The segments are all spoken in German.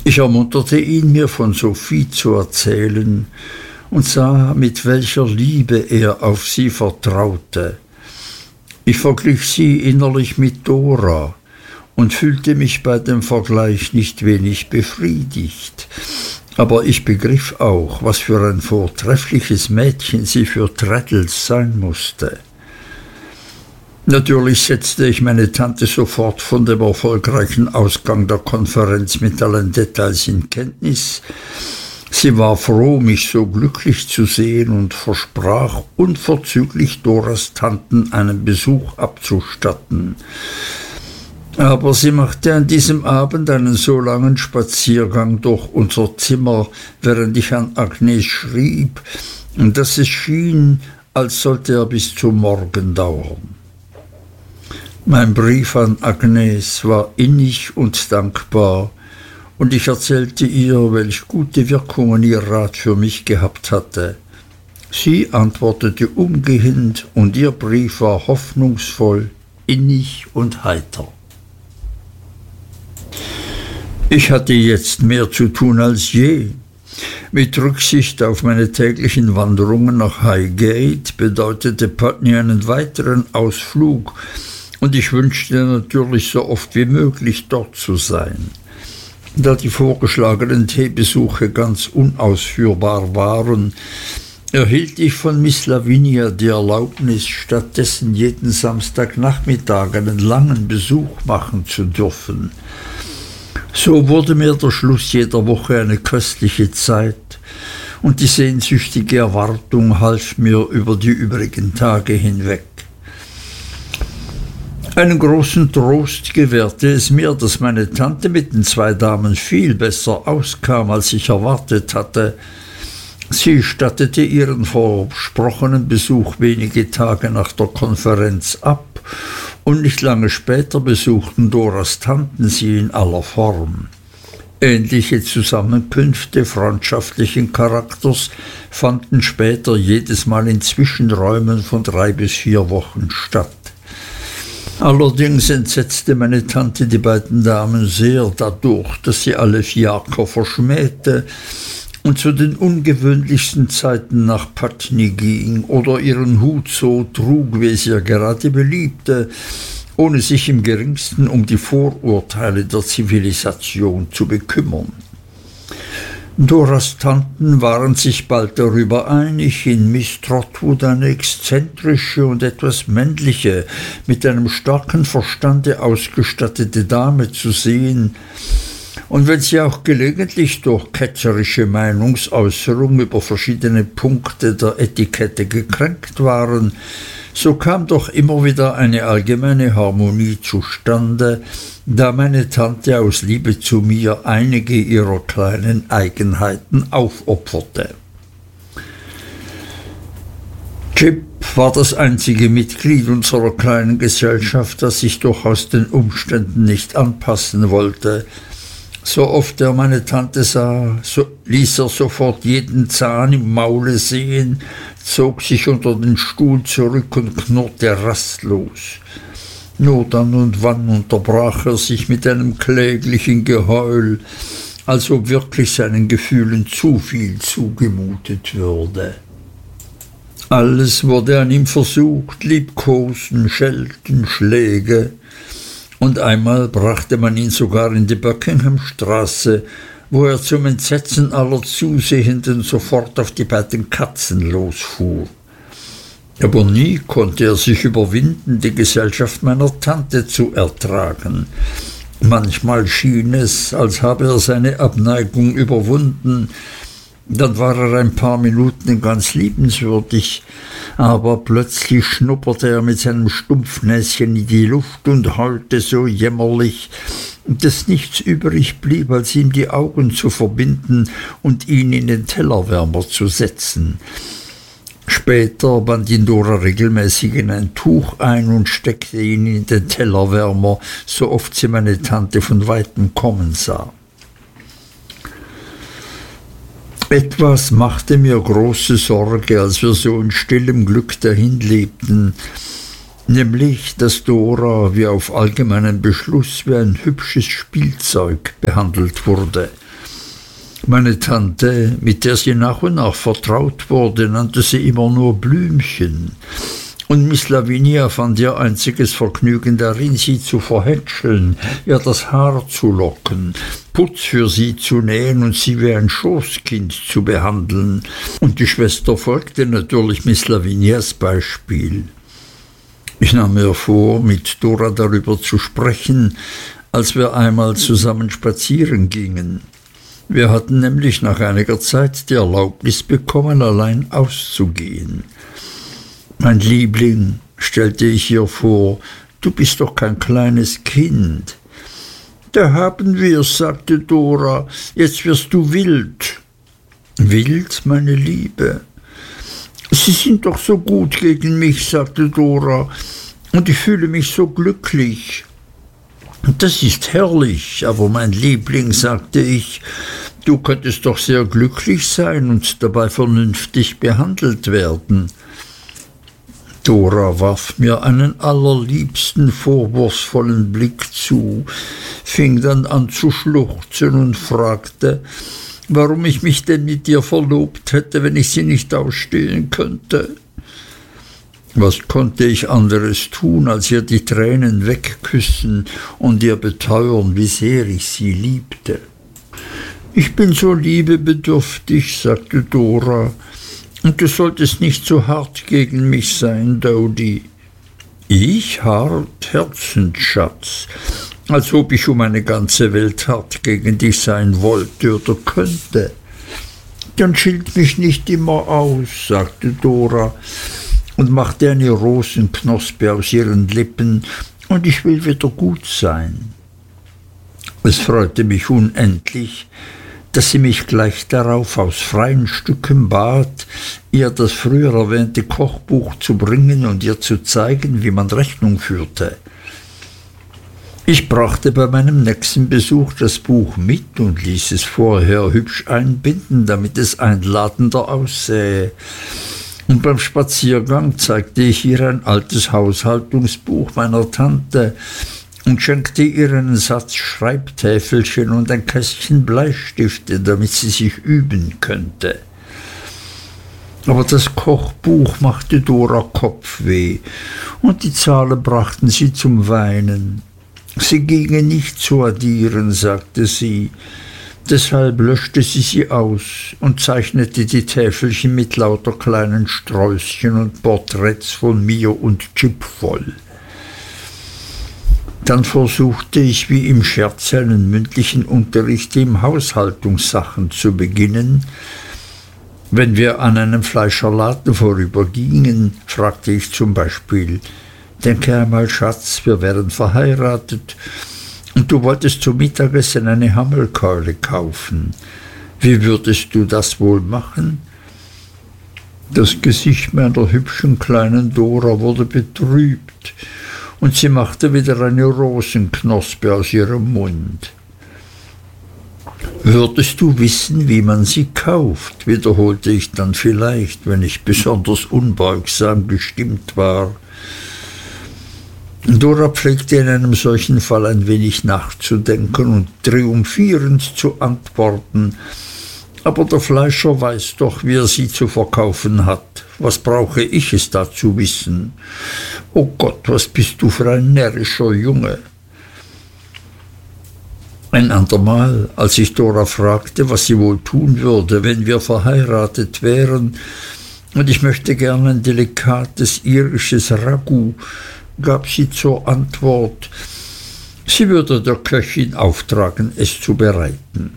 Ich ermunterte ihn, mir von Sophie zu erzählen, und sah, mit welcher Liebe er auf sie vertraute. Ich verglich sie innerlich mit Dora und fühlte mich bei dem Vergleich nicht wenig befriedigt. Aber ich begriff auch, was für ein vortreffliches Mädchen sie für Traddles sein musste. Natürlich setzte ich meine Tante sofort von dem erfolgreichen Ausgang der Konferenz mit allen Details in Kenntnis. Sie war froh, mich so glücklich zu sehen, und versprach, unverzüglich Doras Tanten einen Besuch abzustatten. Aber sie machte an diesem Abend einen so langen Spaziergang durch unser Zimmer, während ich an Agnes schrieb, dass es schien, als sollte er bis zum Morgen dauern. Mein Brief an Agnes war innig und dankbar, und ich erzählte ihr, welch gute Wirkungen ihr Rat für mich gehabt hatte. Sie antwortete umgehend, und ihr Brief war hoffnungsvoll, innig und heiter. Ich hatte jetzt mehr zu tun als je. Mit Rücksicht auf meine täglichen Wanderungen nach Highgate bedeutete Putney einen weiteren Ausflug, und ich wünschte natürlich so oft wie möglich dort zu sein. Da die vorgeschlagenen Teebesuche ganz unausführbar waren, erhielt ich von Miss Lavinia die Erlaubnis, stattdessen jeden Samstagnachmittag einen langen Besuch machen zu dürfen. So wurde mir der Schluss jeder Woche eine köstliche Zeit, und die sehnsüchtige Erwartung half mir über die übrigen Tage hinweg. Einen großen Trost gewährte es mir, dass meine Tante mit den zwei Damen viel besser auskam, als ich erwartet hatte. Sie stattete ihren versprochenen Besuch wenige Tage nach der Konferenz ab, und nicht lange später besuchten Doras Tanten sie in aller Form. Ähnliche Zusammenkünfte freundschaftlichen Charakters fanden später jedes Mal in Zwischenräumen von 3 bis 4 Wochen statt. Allerdings entsetzte meine Tante die beiden Damen sehr dadurch, dass sie alle Fiaker verschmähte und zu den ungewöhnlichsten Zeiten nach Putney ging oder ihren Hut so trug, wie es ihr gerade beliebte, ohne sich im geringsten um die Vorurteile der Zivilisation zu bekümmern. Doras Tanten waren sich bald darüber einig, in Miss Trotwood eine exzentrische und etwas männliche, mit einem starken Verstande ausgestattete Dame zu sehen, und wenn sie auch gelegentlich durch ketzerische Meinungsäußerung über verschiedene Punkte der Etikette gekränkt waren, so kam doch immer wieder eine allgemeine Harmonie zustande, da meine Tante aus Liebe zu mir einige ihrer kleinen Eigenheiten aufopferte. Jip war das einzige Mitglied unserer kleinen Gesellschaft, das sich durchaus den Umständen nicht anpassen wollte. So oft er meine Tante sah, ließ er sofort jeden Zahn im Maule sehen, zog sich unter den Stuhl zurück und knurrte rastlos. Nur dann und wann unterbrach er sich mit einem kläglichen Geheul, als ob wirklich seinen Gefühlen zu viel zugemutet würde. Alles wurde an ihm versucht, Liebkosen, Schelten, Schläge, und einmal brachte man ihn sogar in die Buckinghamstraße, wo er zum Entsetzen aller Zusehenden sofort auf die beiden Katzen losfuhr. Aber nie konnte er sich überwinden, die Gesellschaft meiner Tante zu ertragen. Manchmal schien es, als habe er seine Abneigung überwunden, dann war er ein paar Minuten ganz liebenswürdig, aber plötzlich schnupperte er mit seinem Stumpfnäschen in die Luft und heulte so jämmerlich, dass nichts übrig blieb, als ihm die Augen zu verbinden und ihn in den Tellerwärmer zu setzen. Später band ihn Dora regelmäßig in ein Tuch ein und steckte ihn in den Tellerwärmer, so oft sie meine Tante von weitem kommen sah. Etwas machte mir große Sorge, als wir so in stillem Glück dahinlebten, nämlich, dass Dora wie auf allgemeinen Beschluss wie ein hübsches Spielzeug behandelt wurde. Meine Tante, mit der sie nach und nach vertraut wurde, nannte sie immer nur Blümchen. Und Miss Lavinia fand ihr einziges Vergnügen darin, sie zu verhätscheln, ihr das Haar zu locken, Putz für sie zu nähen und sie wie ein Schoßkind zu behandeln. Und die Schwester folgte natürlich Miss Lavinias Beispiel. Ich nahm mir vor, mit Dora darüber zu sprechen, als wir einmal zusammen spazieren gingen. Wir hatten nämlich nach einiger Zeit die Erlaubnis bekommen, allein auszugehen. Mein Liebling, stellte ich ihr vor, du bist doch kein kleines Kind. Da haben wir's, sagte Dora, jetzt wirst du wild. Wild, meine Liebe? Sie sind doch so gut gegen mich, sagte Dora, und ich fühle mich so glücklich. Das ist herrlich, aber mein Liebling, sagte ich, du könntest doch sehr glücklich sein und dabei vernünftig behandelt werden. Dora warf mir einen allerliebsten, vorwurfsvollen Blick zu, fing dann an zu schluchzen und fragte, warum ich mich denn mit ihr verlobt hätte, wenn ich sie nicht ausstehen könnte. Was konnte ich anderes tun, als ihr die Tränen wegküssen und ihr beteuern, wie sehr ich sie liebte? Ich bin so liebebedürftig, sagte Dora, und du solltest nicht so hart gegen mich sein, Dodi. Ich hart, Herzensschatz, als ob ich um eine ganze Welt hart gegen dich sein wollte oder könnte. Dann schilt mich nicht immer aus, sagte Dora und machte eine Rosenknospe aus ihren Lippen, und ich will wieder gut sein. Es freute mich unendlich, dass sie mich gleich darauf aus freien Stücken bat, ihr das früher erwähnte Kochbuch zu bringen und ihr zu zeigen, wie man Rechnung führte. Ich brachte bei meinem nächsten Besuch das Buch mit und ließ es vorher hübsch einbinden, damit es einladender aussähe. Und beim Spaziergang zeigte ich ihr ein altes Haushaltungsbuch meiner Tante und schenkte ihr einen Satz Schreibtäfelchen und ein Kästchen Bleistifte, damit sie sich üben könnte. Aber das Kochbuch machte Dora Kopfweh, und die Zahlen brachten sie zum Weinen. Sie gingen nicht zu addieren, sagte sie. Deshalb löschte sie aus und zeichnete die Täfelchen mit lauter kleinen Sträußchen und Porträts von mir und Chip voll. Dann versuchte ich wie im Scherz einen mündlichen Unterricht in Haushaltungssachen zu beginnen. Wenn wir an einem Fleischerladen vorübergingen, fragte ich zum Beispiel: Denke einmal, Schatz, wir wären verheiratet und du wolltest zum Mittagessen eine Hammelkeule kaufen. Wie würdest du das wohl machen? Das Gesicht meiner hübschen kleinen Dora wurde betrübt, und sie machte wieder eine Rosenknospe aus ihrem Mund. Würdest du wissen, wie man sie kauft, wiederholte ich dann vielleicht, wenn ich besonders unbeugsam gestimmt war. Dora pflegte in einem solchen Fall ein wenig nachzudenken und triumphierend zu antworten: Aber der Fleischer weiß doch, wie er sie zu verkaufen hat. Was brauche ich es da zu wissen? Oh Gott, was bist du für ein närrischer Junge! Ein andermal, als ich Dora fragte, was sie wohl tun würde, wenn wir verheiratet wären, und ich möchte gern ein delikates irisches Ragout, gab sie zur Antwort, sie würde der Köchin auftragen, es zu bereiten.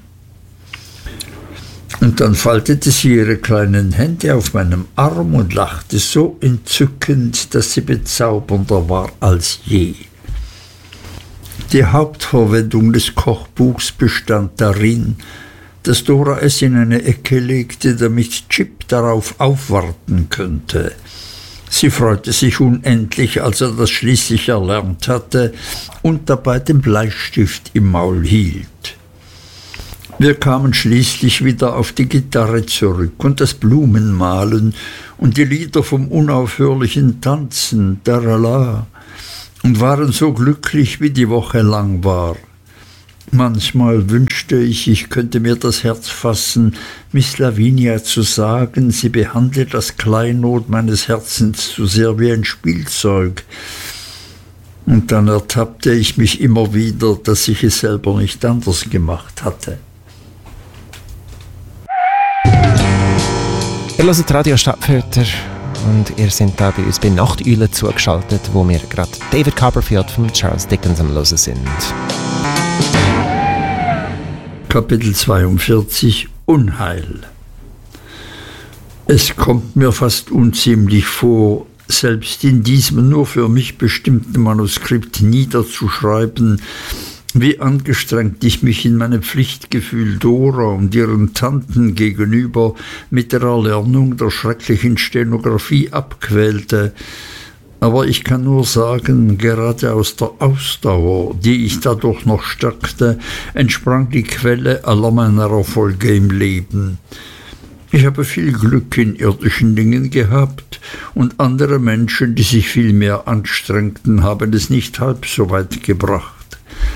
Und dann faltete sie ihre kleinen Hände auf meinem Arm und lachte so entzückend, dass sie bezaubernder war als je. Die Hauptverwendung des Kochbuchs bestand darin, dass Dora es in eine Ecke legte, damit Chip darauf aufwarten könnte. Sie freute sich unendlich, als er das schließlich erlernt hatte und dabei den Bleistift im Maul hielt. Wir kamen schließlich wieder auf die Gitarre zurück und das Blumenmalen und die Lieder vom unaufhörlichen Tanzen, darala, und waren so glücklich, wie die Woche lang war. Manchmal wünschte ich könnte mir das Herz fassen, Miss Lavinia zu sagen, sie behandle das Kleinod meines Herzens zu sehr wie ein Spielzeug. Und dann ertappte ich mich immer wieder, dass ich es selber nicht anders gemacht hatte. Ihr hört Radio Stadtfilter und ihr seid da bei uns bei Nachteulen zugeschaltet, wo wir gerade David Copperfield von Charles Dickens am Hören sind. Kapitel 42 Unheil. Es kommt mir fast unziemlich vor, selbst in diesem nur für mich bestimmten Manuskript niederzuschreiben, wie angestrengt ich mich in meinem Pflichtgefühl Dora und ihren Tanten gegenüber mit der Erlernung der schrecklichen Stenographie abquälte. Aber ich kann nur sagen, gerade aus der Ausdauer, die ich dadurch noch stärkte, entsprang die Quelle aller meiner Erfolge im Leben. Ich habe viel Glück in irdischen Dingen gehabt, und andere Menschen, die sich viel mehr anstrengten, haben es nicht halb so weit gebracht.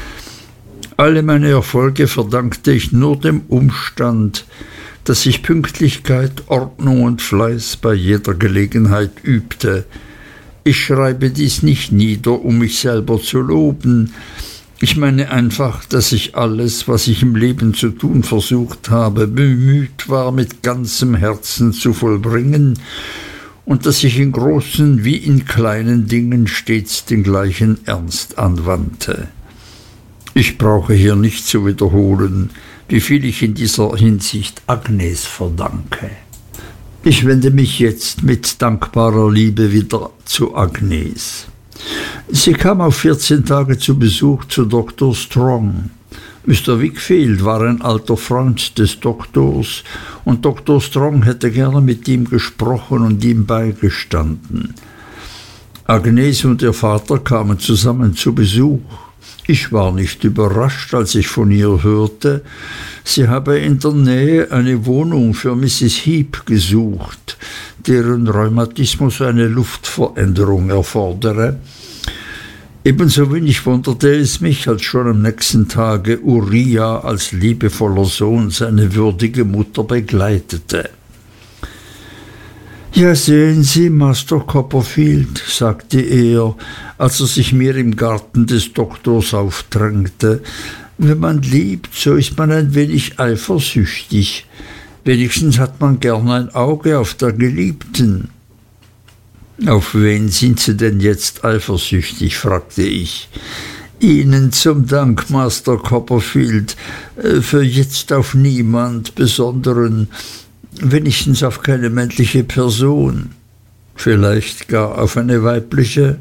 Alle meine Erfolge verdankte ich nur dem Umstand, dass ich Pünktlichkeit, Ordnung und Fleiß bei jeder Gelegenheit übte. Ich schreibe dies nicht nieder, um mich selber zu loben. Ich meine einfach, dass ich alles, was ich im Leben zu tun versucht habe, bemüht war, mit ganzem Herzen zu vollbringen, und dass ich in großen wie in kleinen Dingen stets den gleichen Ernst anwandte. Ich brauche hier nicht zu wiederholen, wie viel ich in dieser Hinsicht Agnes verdanke. Ich wende mich jetzt mit dankbarer Liebe wieder zu Agnes. Sie kam auf 14 Tage zu Besuch zu Dr. Strong. Mr. Wickfield war ein alter Freund des Doktors, und Dr. Strong hätte gerne mit ihm gesprochen und ihm beigestanden. Agnes und ihr Vater kamen zusammen zu Besuch. Ich war nicht überrascht, als ich von ihr hörte, sie habe in der Nähe eine Wohnung für Mrs. Heep gesucht, deren Rheumatismus eine Luftveränderung erfordere. Ebenso wenig wunderte es mich, als schon am nächsten Tage Uriah als liebevoller Sohn seine würdige Mutter begleitete. »Ja, sehen Sie, Master Copperfield«, sagte er, als er sich mir im Garten des Doktors aufdrängte, »wenn man liebt, so ist man ein wenig eifersüchtig. Wenigstens hat man gern ein Auge auf der Geliebten.« »Auf wen sind Sie denn jetzt eifersüchtig?« fragte ich. »Ihnen zum Dank, Master Copperfield, für jetzt auf niemand Besonderen, wenigstens auf keine männliche Person, vielleicht gar auf eine weibliche.«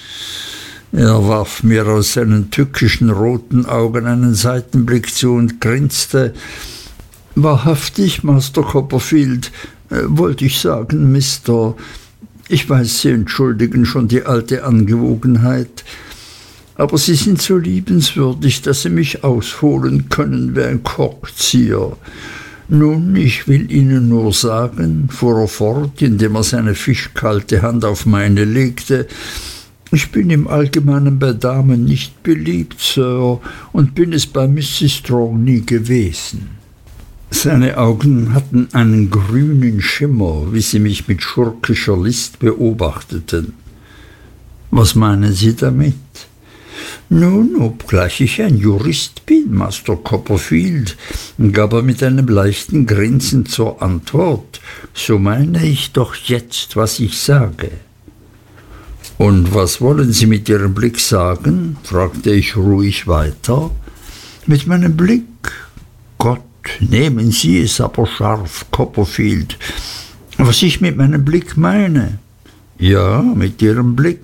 Er warf mir aus seinen tückischen roten Augen einen Seitenblick zu und grinste. »Wahrhaftig, Master Copperfield, wollte ich sagen, Mister. Ich weiß, Sie entschuldigen schon die alte Angewogenheit, aber Sie sind so liebenswürdig, dass Sie mich ausholen können wie ein Korkzieher. Nun, ich will Ihnen nur sagen«, fuhr er fort, indem er seine fischkalte Hand auf meine legte, »ich bin im Allgemeinen bei Damen nicht beliebt, Sir, und bin es bei Mrs. Strong nie gewesen.« Seine Augen hatten einen grünen Schimmer, wie sie mich mit schurkischer List beobachteten. »Was meinen Sie damit?« »Nun, obgleich ich ein Jurist bin, Master Copperfield«, gab er mit einem leichten Grinsen zur Antwort, »so meine ich doch jetzt, was ich sage.« »Und was wollen Sie mit Ihrem Blick sagen?« fragte ich ruhig weiter. »Mit meinem Blick? Gott, nehmen Sie es aber scharf, Copperfield. Was ich mit meinem Blick meine?« »Ja, mit Ihrem Blick.«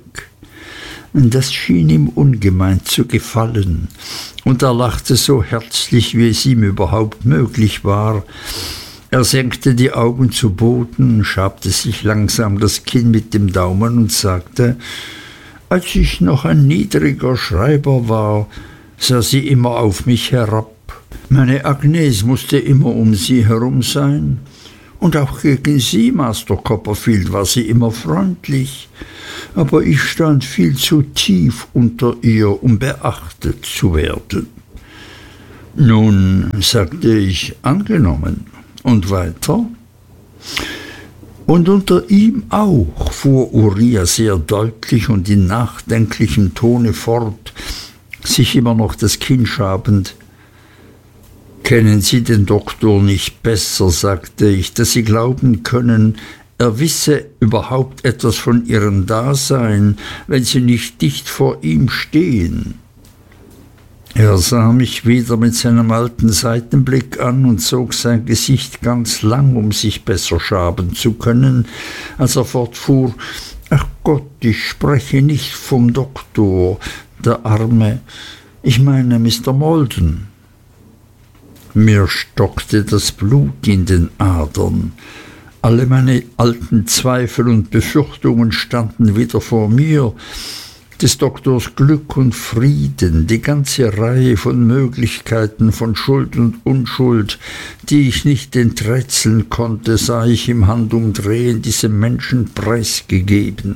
Das schien ihm ungemein zu gefallen, und er lachte so herzlich, wie es ihm überhaupt möglich war. Er senkte die Augen zu Boden, schabte sich langsam das Kinn mit dem Daumen und sagte, »Als ich noch ein niedriger Schreiber war, sah sie immer auf mich herab. Meine Agnes musste immer um sie herum sein. Und auch gegen Sie, Master Copperfield, war sie immer freundlich. Aber ich stand viel zu tief unter ihr, um beachtet zu werden.« Nun, sagte ich, angenommen. Und weiter? Und unter ihm auch, fuhr Uriah sehr deutlich und in nachdenklichem Tone fort, sich immer noch das Kinn schabend. Kennen Sie den Doktor nicht besser, sagte ich, dass Sie glauben können, er wisse überhaupt etwas von Ihrem Dasein, wenn Sie nicht dicht vor ihm stehen? Er sah mich wieder mit seinem alten Seitenblick an und zog sein Gesicht ganz lang, um sich besser schaben zu können, als er fortfuhr: »Ach Gott, ich spreche nicht vom Doktor, der Arme. Ich meine Mr. Maldon.« Mir stockte das Blut in den Adern. Alle meine alten Zweifel und Befürchtungen standen wieder vor mir. Des Doktors Glück und Frieden, die ganze Reihe von Möglichkeiten von Schuld und Unschuld, die ich nicht enträtseln konnte, sah ich im Handumdrehen diesem Menschen preisgegeben.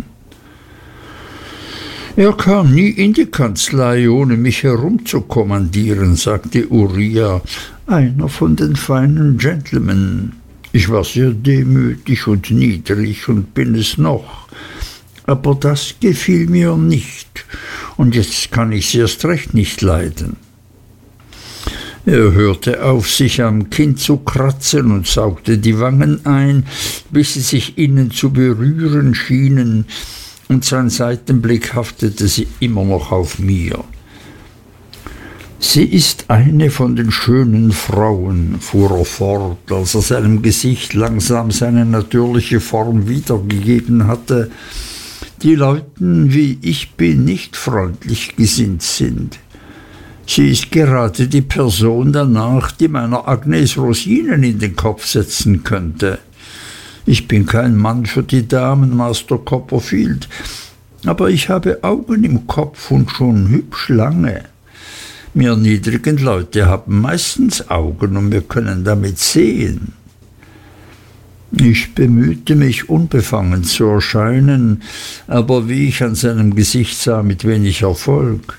Er kam nie in die Kanzlei, ohne mich herumzukommandieren, sagte Uriah, einer von den feinen Gentlemen. Ich war sehr demütig und niedrig und bin es noch. Aber das gefiel mir nicht, und jetzt kann ich es erst recht nicht leiden. Er hörte auf, sich am Kinn zu kratzen und saugte die Wangen ein, bis sie sich innen zu berühren schienen, und sein Seitenblick haftete sie immer noch auf mir. »Sie ist eine von den schönen Frauen«, fuhr er fort, als er seinem Gesicht langsam seine natürliche Form wiedergegeben hatte, »die Leuten, wie ich bin, nicht freundlich gesinnt sind. Sie ist gerade die Person danach, die meiner Agnes Rosinen in den Kopf setzen könnte. Ich bin kein Mann für die Damen, Master Copperfield, aber ich habe Augen im Kopf und schon hübsch lange. Wir niedrigen Leute haben meistens Augen und wir können damit sehen.« Ich bemühte mich, unbefangen zu erscheinen, aber wie ich an seinem Gesicht sah, mit wenig Erfolg.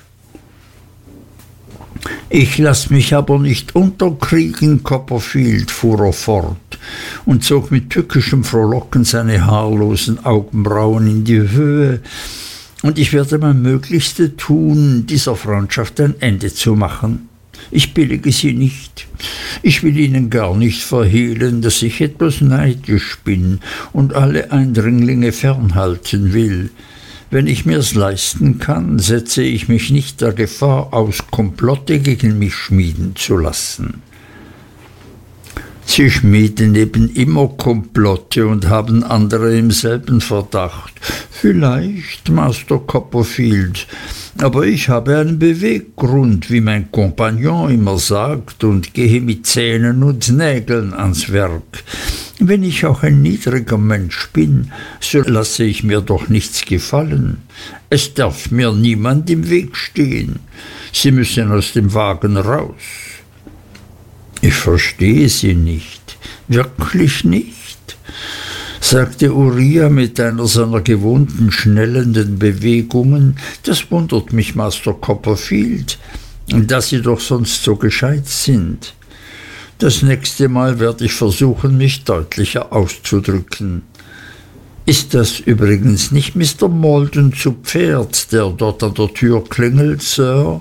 »Ich lass mich aber nicht unterkriegen, Copperfield«, fuhr er fort und zog mit tückischem Frohlocken seine haarlosen Augenbrauen in die Höhe, »und ich werde mein Möglichstes tun, dieser Freundschaft ein Ende zu machen. Ich billige sie nicht. Ich will Ihnen gar nicht verhehlen, dass ich etwas neidisch bin und alle Eindringlinge fernhalten will. Wenn ich mir's leisten kann, setze ich mich nicht der Gefahr aus, Komplotte gegen mich schmieden zu lassen.« »Sie schmieden eben immer Komplotte und haben andere im selben Verdacht. Vielleicht, Master Copperfield, aber ich habe einen Beweggrund, wie mein Kompagnon immer sagt, und gehe mit Zähnen und Nägeln ans Werk. Wenn ich auch ein niedriger Mensch bin, so lasse ich mir doch nichts gefallen. Es darf mir niemand im Weg stehen. Sie müssen aus dem Wagen raus.« »Ich verstehe Sie nicht, wirklich nicht«, sagte Uriah mit einer seiner gewohnten schnellenden Bewegungen. »Das wundert mich, Master Copperfield, da Sie doch sonst so gescheit sind. Das nächste Mal werde ich versuchen, mich deutlicher auszudrücken. Ist das übrigens nicht Mr. Maldon zu Pferd, der dort an der Tür klingelt, Sir?«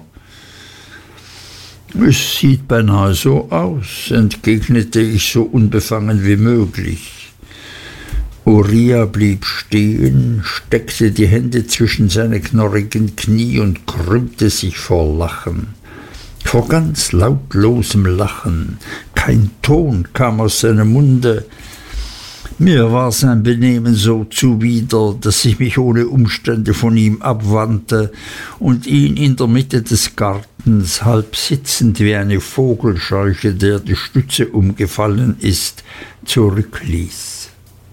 »Es sieht beinahe so aus«, entgegnete ich so unbefangen wie möglich. Uriah blieb stehen, steckte die Hände zwischen seine knorrigen Knie und krümmte sich vor Lachen. Vor ganz lautlosem Lachen. Kein Ton kam aus seinem Munde. Mir war sein Benehmen so zuwider, dass ich mich ohne Umstände von ihm abwandte und ihn in der Mitte des Gartens, halb sitzend wie eine Vogelscheuche, der die Stütze umgefallen ist, zurückließ.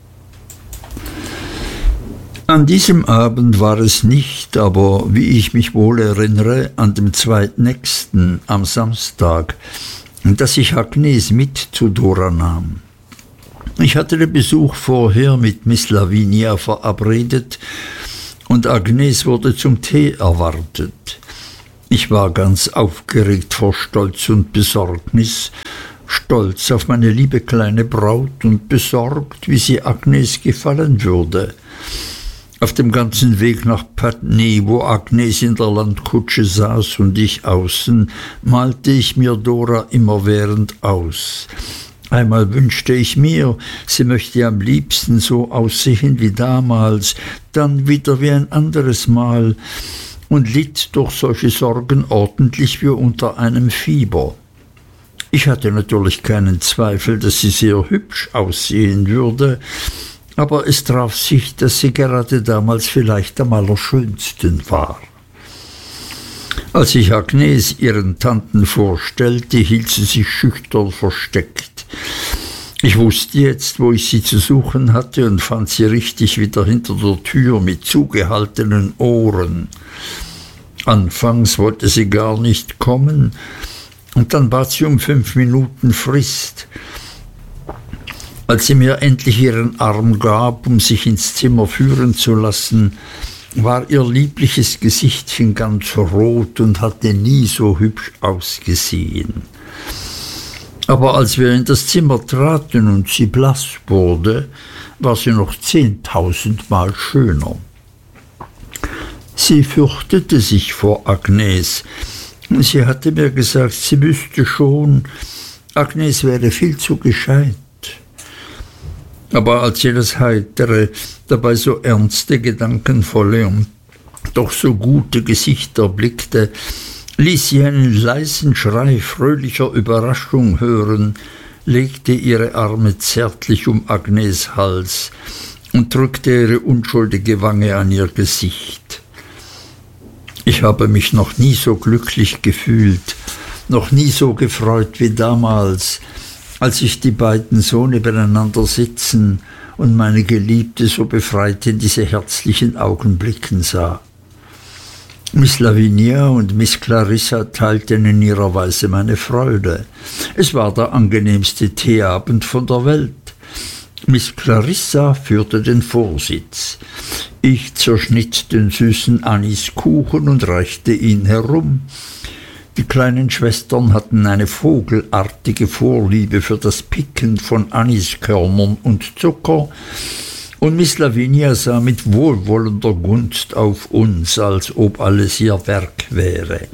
An diesem Abend war es nicht, aber wie ich mich wohl erinnere, an dem zweitnächsten, am Samstag, dass ich Agnes mit zu Dora nahm. Ich hatte den Besuch vorher mit Miss Lavinia verabredet und Agnes wurde zum Tee erwartet. Ich war ganz aufgeregt vor Stolz und Besorgnis, stolz auf meine liebe kleine Braut und besorgt, wie sie Agnes gefallen würde. Auf dem ganzen Weg nach Putney, wo Agnes in der Landkutsche saß und ich außen, malte ich mir Dora immerwährend aus. Einmal wünschte ich mir, sie möchte am liebsten so aussehen wie damals, dann wieder wie ein anderes Mal und litt durch solche Sorgen ordentlich wie unter einem Fieber. Ich hatte natürlich keinen Zweifel, dass sie sehr hübsch aussehen würde, aber es traf sich, dass sie gerade damals vielleicht am allerschönsten war. Als ich Agnes ihren Tanten vorstellte, hielt sie sich schüchtern versteckt. Ich wusste jetzt, wo ich sie zu suchen hatte, und fand sie richtig wieder hinter der Tür mit zugehaltenen Ohren. Anfangs wollte sie gar nicht kommen, und dann bat sie um 5 Minuten Frist. Als sie mir endlich ihren Arm gab, um sich ins Zimmer führen zu lassen, war ihr liebliches Gesichtchen ganz rot und hatte nie so hübsch ausgesehen. Aber als wir in das Zimmer traten und sie blass wurde, war sie noch 10.000-mal schöner. Sie fürchtete sich vor Agnes. Sie hatte mir gesagt, sie wüsste schon, Agnes wäre viel zu gescheit. Aber als sie das heitere, dabei so ernste, gedankenvolle und doch so gute Gesicht erblickte, ließ sie einen leisen Schrei fröhlicher Überraschung hören, legte ihre Arme zärtlich um Agnes' Hals und drückte ihre unschuldige Wange an ihr Gesicht. Ich habe mich noch nie so glücklich gefühlt, noch nie so gefreut wie damals, als ich die beiden so nebeneinander sitzen und meine Geliebte so befreit in diese herzlichen Augen blicken sah. Miss Lavinia und Miss Clarissa teilten in ihrer Weise meine Freude. Es war der angenehmste Teeabend von der Welt. Miss Clarissa führte den Vorsitz. Ich zerschnitt den süßen Aniskuchen und reichte ihn herum. Die kleinen Schwestern hatten eine vogelartige Vorliebe für das Picken von Aniskörnern und Zucker, und Miss Lavinia sah mit wohlwollender Gunst auf uns, als ob alles ihr Werk wäre.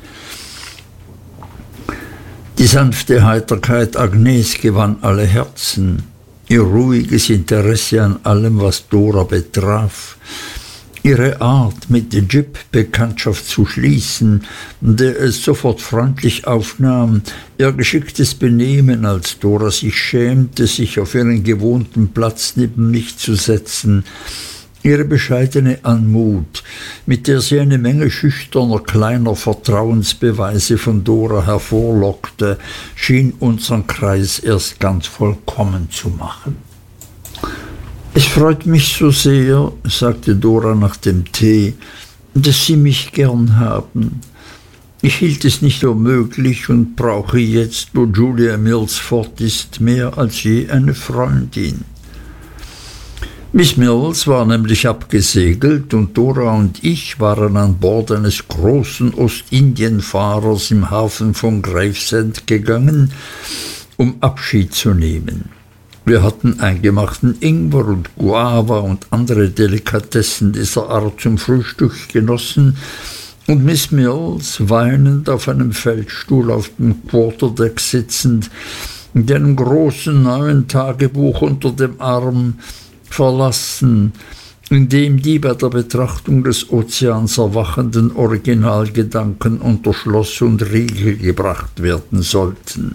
Die sanfte Heiterkeit Agnes gewann alle Herzen, ihr ruhiges Interesse an allem, was Dora betraf, ihre Art, mit Jip Bekanntschaft zu schließen, der es sofort freundlich aufnahm, ihr geschicktes Benehmen, als Dora sich schämte, sich auf ihren gewohnten Platz neben mich zu setzen, ihre bescheidene Anmut, mit der sie eine Menge schüchterner kleiner Vertrauensbeweise von Dora hervorlockte, schien unseren Kreis erst ganz vollkommen zu machen. »Es freut mich so sehr«, sagte Dora nach dem Tee, »dass Sie mich gern haben. Ich hielt es nicht für möglich und brauche jetzt, wo Julia Mills fort ist, mehr als je eine Freundin.« Miss Mills war nämlich abgesegelt, und Dora und ich waren an Bord eines großen Ostindienfahrers im Hafen von Gravesend gegangen, um Abschied zu nehmen. Wir hatten eingemachten Ingwer und Guava und andere Delikatessen dieser Art zum Frühstück genossen, und Miss Mills, weinend auf einem Feldstuhl auf dem Quarterdeck sitzend, mit einem großen neuen Tagebuch unter dem Arm, verlassen, in dem die bei der Betrachtung des Ozeans erwachenden Originalgedanken unter Schloss und Riegel gebracht werden sollten.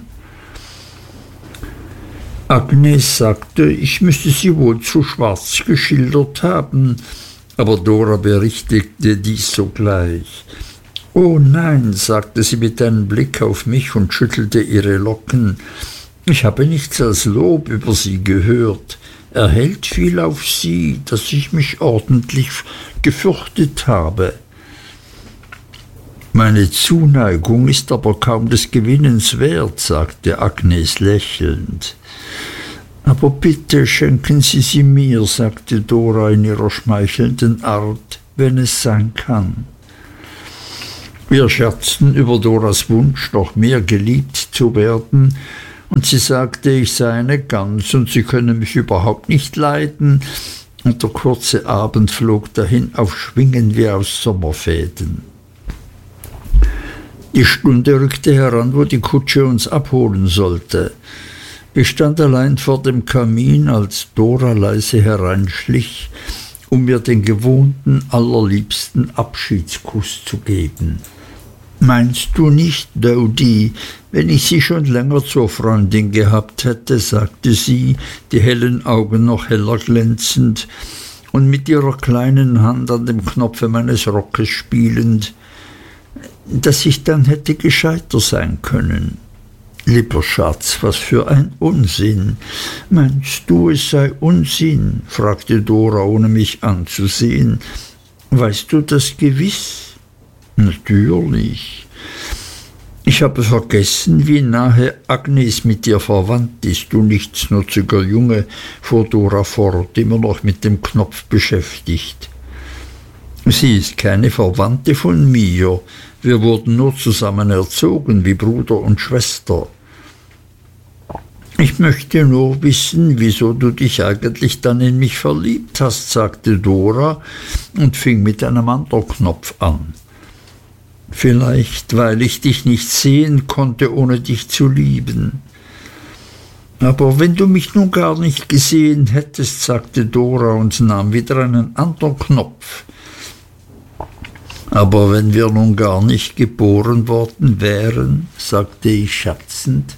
Agnes sagte, ich müsse sie wohl zu schwarz geschildert haben, aber Dora berichtigte dies sogleich. »Oh nein«, sagte sie mit einem Blick auf mich und schüttelte ihre Locken, »ich habe nichts als Lob über sie gehört. Er hält viel auf sie, dass ich mich ordentlich gefürchtet habe.« »Meine Zuneigung ist aber kaum des Gewinnens wert«, sagte Agnes lächelnd. »Aber bitte schenken Sie sie mir«, sagte Dora in ihrer schmeichelnden Art, »wenn es sein kann.« Wir scherzten über Doras Wunsch, noch mehr geliebt zu werden, und sie sagte, ich sei eine Gans und sie könne mich überhaupt nicht leiden, und der kurze Abend flog dahin auf Schwingen wie aus Sommerfäden. Die Stunde rückte heran, wo die Kutsche uns abholen sollte. Ich stand allein vor dem Kamin, als Dora leise hereinschlich, um mir den gewohnten, allerliebsten Abschiedskuss zu geben. »Meinst du nicht, Dodi, wenn ich sie schon länger zur Freundin gehabt hätte«, sagte sie, die hellen Augen noch heller glänzend und mit ihrer kleinen Hand an dem Knopfe meines Rockes spielend, »dass ich dann hätte gescheiter sein können?« »Lieber Schatz, was für ein Unsinn! Meinst du, es sei Unsinn?« fragte Dora, ohne mich anzusehen. »Weißt du das gewiss?« »Natürlich. Ich habe vergessen, wie nahe Agnes mit dir verwandt ist, du nichtsnutziger Junge«, fuhr Dora fort, immer noch mit dem Knopf beschäftigt. »Sie ist keine Verwandte von mir. Wir wurden nur zusammen erzogen, wie Bruder und Schwester. Ich möchte nur wissen, wieso du dich eigentlich dann in mich verliebt hast«, sagte Dora und fing mit einem anderen Knopf an. »Vielleicht, weil ich dich nicht sehen konnte, ohne dich zu lieben.« »Aber wenn du mich nun gar nicht gesehen hättest«, sagte Dora und nahm wieder einen anderen Knopf. »Aber wenn wir nun gar nicht geboren worden wären«, sagte ich scherzend.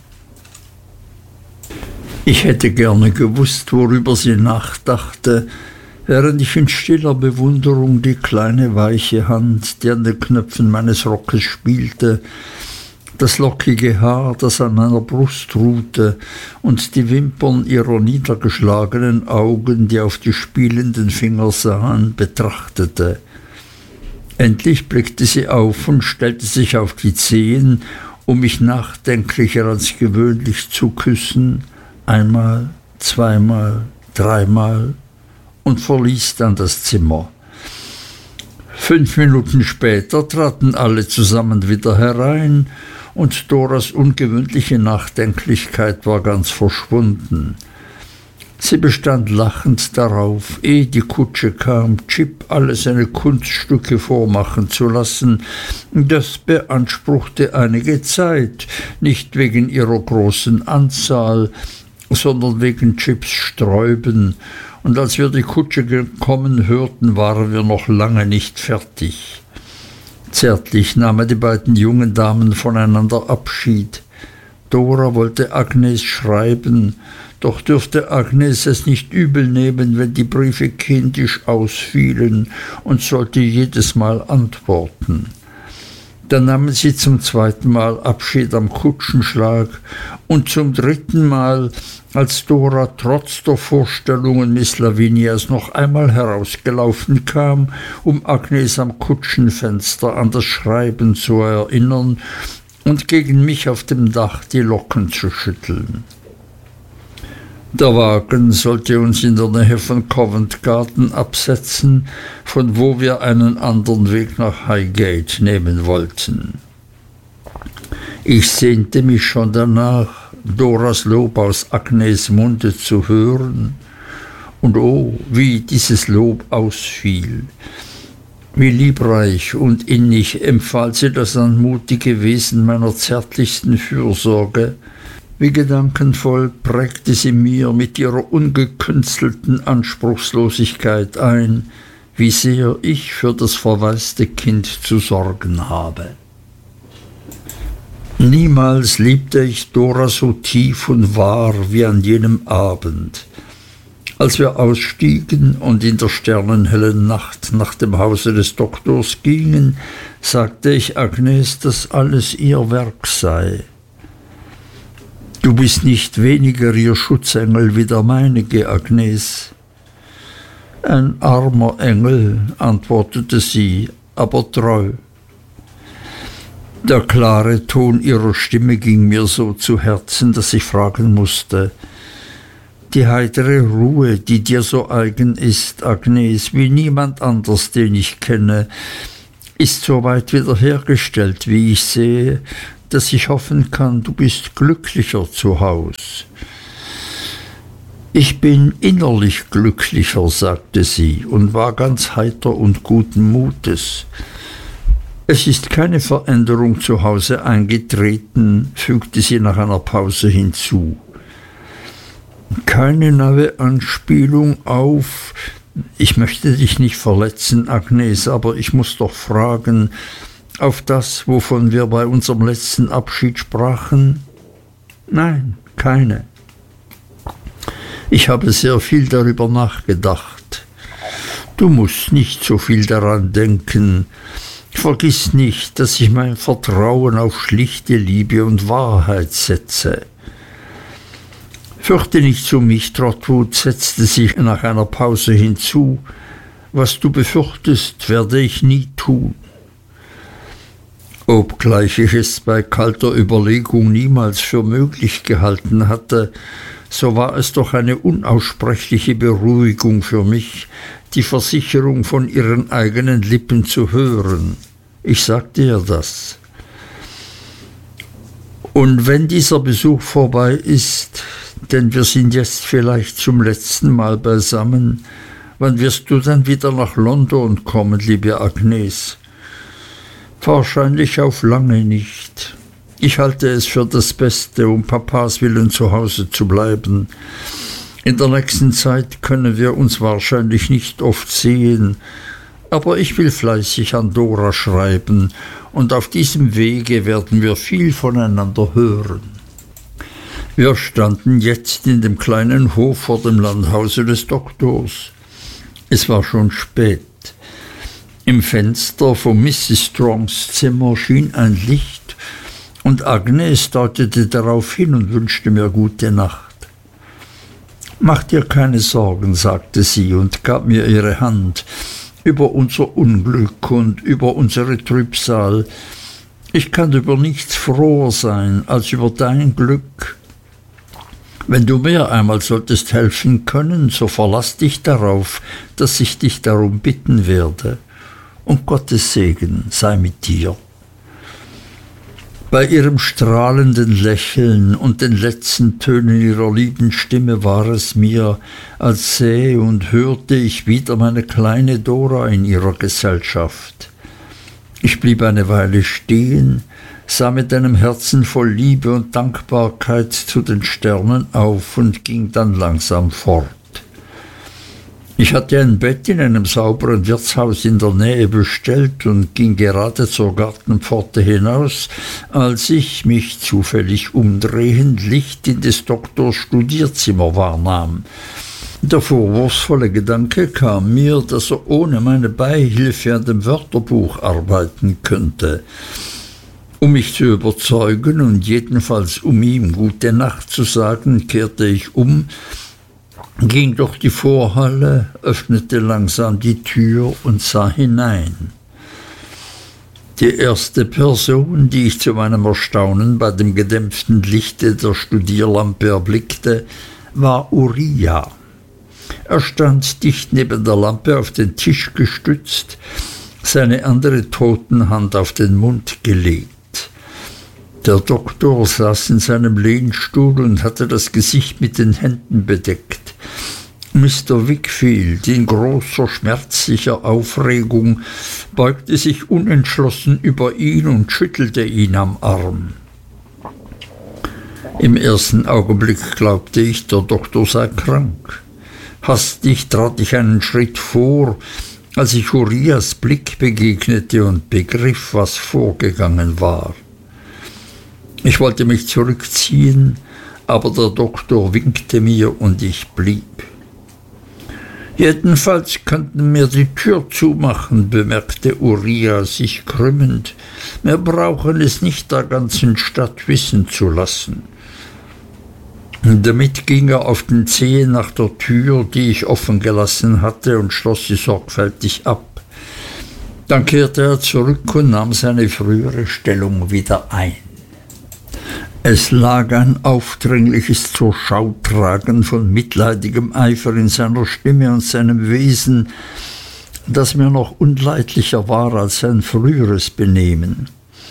Ich hätte gerne gewusst, worüber sie nachdachte, während ich in stiller Bewunderung die kleine weiche Hand, die an den Knöpfen meines Rockes spielte, das lockige Haar, das an meiner Brust ruhte, und die Wimpern ihrer niedergeschlagenen Augen, die auf die spielenden Finger sahen, betrachtete. Endlich blickte sie auf und stellte sich auf die Zehen, um mich nachdenklicher als gewöhnlich zu küssen, einmal, zweimal, dreimal, und verließ dann das Zimmer. 5 Minuten später traten alle zusammen wieder herein, und Doras ungewöhnliche Nachdenklichkeit war ganz verschwunden. Sie bestand lachend darauf, ehe die Kutsche kam, Jip alle seine Kunststücke vormachen zu lassen. Das beanspruchte einige Zeit, nicht wegen ihrer großen Anzahl, sondern wegen Jips Sträuben, und als wir die Kutsche kommen hörten, waren wir noch lange nicht fertig. Zärtlich nahmen die beiden jungen Damen voneinander Abschied. Dora wollte Agnes schreiben, doch dürfte Agnes es nicht übel nehmen, wenn die Briefe kindisch ausfielen, und sollte jedes Mal antworten. Dann nahmen sie zum 2. Mal Abschied am Kutschenschlag, und zum 3. Mal, als Dora trotz der Vorstellungen Miss Lavinias noch einmal herausgelaufen kam, um Agnes am Kutschenfenster an das Schreiben zu erinnern und gegen mich auf dem Dach die Locken zu schütteln. Der Wagen sollte uns in der Nähe von Covent Garden absetzen, von wo wir einen anderen Weg nach Highgate nehmen wollten. Ich sehnte mich schon danach, Doras Lob aus Agnes' Munde zu hören, und oh, wie dieses Lob ausfiel! Wie liebreich und innig empfahl sie das anmutige Wesen meiner zärtlichsten Fürsorge, wie gedankenvoll prägte sie mir mit ihrer ungekünstelten Anspruchslosigkeit ein, wie sehr ich für das verwaiste Kind zu sorgen habe. Niemals liebte ich Dora so tief und wahr wie an jenem Abend. Als wir ausstiegen und in der sternenhellen Nacht nach dem Hause des Doktors gingen, sagte ich Agnes, dass alles ihr Werk sei. »Du bist nicht weniger ihr Schutzengel wie der meinige, Agnes.« »Ein armer Engel«, antwortete sie, »aber treu.« Der klare Ton ihrer Stimme ging mir so zu Herzen, dass ich fragen musste: »Die heitere Ruhe, die dir so eigen ist, Agnes, wie niemand anders, den ich kenne, ist soweit wiederhergestellt, wie ich sehe, dass ich hoffen kann, du bist glücklicher zu Haus. Ich bin innerlich glücklicher, sagte sie und war ganz heiter und guten Mutes. Es ist keine Veränderung zu Hause eingetreten, fügte sie nach einer Pause hinzu. Keine neue Anspielung auf, ich möchte dich nicht verletzen, Agnes, aber ich muss doch fragen, auf das, wovon wir bei unserem letzten Abschied sprachen? Nein, keine. Ich habe sehr viel darüber nachgedacht. Du musst nicht so viel daran denken. Vergiss nicht, dass ich mein Vertrauen auf schlichte Liebe und Wahrheit setze. Fürchte nicht um mich, Trotwood, setzte sie nach einer Pause hinzu. Was du befürchtest, werde ich nie tun. Obgleich ich es bei kalter Überlegung niemals für möglich gehalten hatte, so war es doch eine unaussprechliche Beruhigung für mich, die Versicherung von ihren eigenen Lippen zu hören. Ich sagte ihr das. Und wenn dieser Besuch vorbei ist, denn wir sind jetzt vielleicht zum letzten Mal beisammen, wann wirst du dann wieder nach London kommen, liebe Agnes? Wahrscheinlich auf lange nicht. Ich halte es für das Beste, um Papas willen zu Hause zu bleiben. In der nächsten Zeit können wir uns wahrscheinlich nicht oft sehen, aber ich will fleißig an Dora schreiben, und auf diesem Wege werden wir viel voneinander hören. Wir standen jetzt in dem kleinen Hof vor dem Landhause des Doktors. Es war schon spät. Im Fenster von Mrs. Strongs Zimmer schien ein Licht, und Agnes deutete darauf hin und wünschte mir gute Nacht. »Mach dir keine Sorgen«, sagte sie und gab mir ihre Hand, »über unser Unglück und über unsere Trübsal. Ich kann über nichts froher sein als über dein Glück. Wenn du mir einmal solltest helfen können, so verlass dich darauf, dass ich dich darum bitten werde. Und Gottes Segen sei mit dir.« Bei ihrem strahlenden Lächeln und den letzten Tönen ihrer lieben Stimme war es mir, als sähe und hörte ich wieder meine kleine Dora in ihrer Gesellschaft. Ich blieb eine Weile stehen, sah mit einem Herzen voll Liebe und Dankbarkeit zu den Sternen auf und ging dann langsam fort. Ich hatte ein Bett in einem sauberen Wirtshaus in der Nähe bestellt und ging gerade zur Gartenpforte hinaus, als ich, mich zufällig umdrehend, Licht in des Doktors Studierzimmer wahrnahm. Der vorwurfsvolle Gedanke kam mir, dass er ohne meine Beihilfe an dem Wörterbuch arbeiten könnte. Um mich zu überzeugen und jedenfalls um ihm gute Nacht zu sagen, kehrte ich um, ging durch die Vorhalle, öffnete langsam die Tür und sah hinein. Die erste Person, die ich zu meinem Erstaunen bei dem gedämpften Lichte der Studierlampe erblickte, war Uriah. Er stand dicht neben der Lampe auf den Tisch gestützt, seine andere Totenhand auf den Mund gelegt. Der Doktor saß in seinem Lehnstuhl und hatte das Gesicht mit den Händen bedeckt. Mr. Wickfield, in großer, schmerzlicher Aufregung, beugte sich unentschlossen über ihn und schüttelte ihn am Arm. Im ersten Augenblick glaubte ich, der Doktor sei krank. Hastig trat ich einen Schritt vor, als ich Uriahs Blick begegnete und begriff, was vorgegangen war. Ich wollte mich zurückziehen, aber der Doktor winkte mir und ich blieb. »Jedenfalls könnten wir die Tür zumachen«, bemerkte Uriah sich krümmend. »Wir brauchen es nicht der ganzen Stadt wissen zu lassen.« Damit ging er auf den Zehen nach der Tür, die ich offen gelassen hatte, und schloss sie sorgfältig ab. Dann kehrte er zurück und nahm seine frühere Stellung wieder ein. Es lag ein aufdringliches Zurschautragen von mitleidigem Eifer in seiner Stimme und seinem Wesen, das mir noch unleidlicher war als sein früheres Benehmen.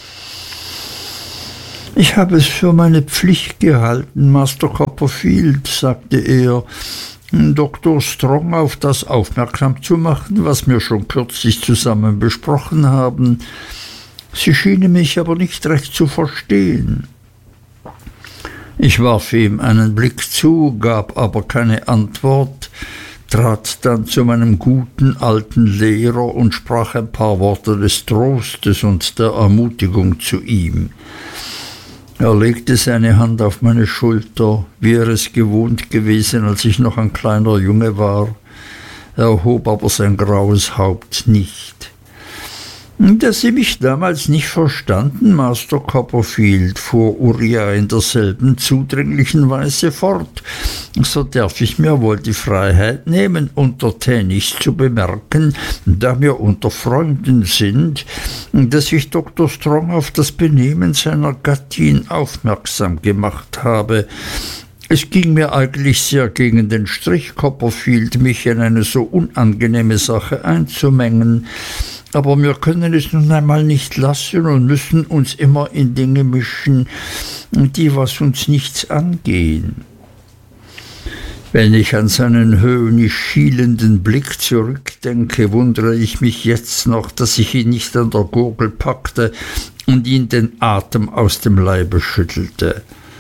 »Ich habe es für meine Pflicht gehalten, Master Copperfield«, sagte er, »Dr. Strong auf das aufmerksam zu machen, was wir schon kürzlich zusammen besprochen haben. Sie schienen mich aber nicht recht zu verstehen.« Ich warf ihm einen Blick zu, gab aber keine Antwort, trat dann zu meinem guten alten Lehrer und sprach ein paar Worte des Trostes und der Ermutigung zu ihm. Er legte seine Hand auf meine Schulter, wie er es gewohnt gewesen, als ich noch ein kleiner Junge war, erhob aber sein graues Haupt nicht. »Dass Sie mich damals nicht verstanden, Master Copperfield«, fuhr Uriah in derselben zudringlichen Weise fort, »so darf ich mir wohl die Freiheit nehmen, untertänigst zu bemerken, da wir unter Freunden sind, dass ich Dr. Strong auf das Benehmen seiner Gattin aufmerksam gemacht habe. Es ging mir eigentlich sehr gegen den Strich, Copperfield, mich in eine so unangenehme Sache einzumengen. Aber wir können es nun einmal nicht lassen und müssen uns immer in Dinge mischen, die was uns nichts angehen.« Wenn ich an seinen höhnisch schielenden Blick zurückdenke, wundere ich mich jetzt noch, dass ich ihn nicht an der Gurgel packte und ihn den Atem aus dem Leibe schüttelte.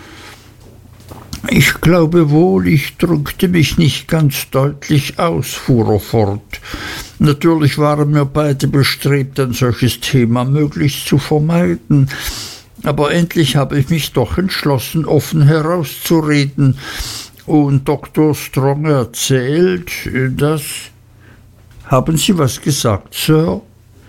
»Ich glaube wohl, ich drückte mich nicht ganz deutlich aus«, fuhr er fort. »Natürlich waren wir beide bestrebt, ein solches Thema möglichst zu vermeiden. Aber endlich habe ich mich doch entschlossen, offen herauszureden. Und Dr. Strong erzählt, dass... Haben Sie was gesagt, Sir?«